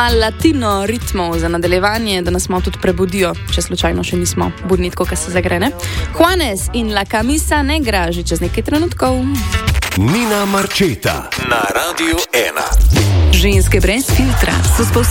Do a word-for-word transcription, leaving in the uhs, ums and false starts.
Mal latino ritmov za nadaljevanje, da nas malo tudi prebudijo, če slučajno še nismo budni, tako ka se zagrene. Juanes in La Camisa Negra že čez nekaj trenutkov. Nina Marčeta na Radiu ena. Ženske brez filtra so sposobne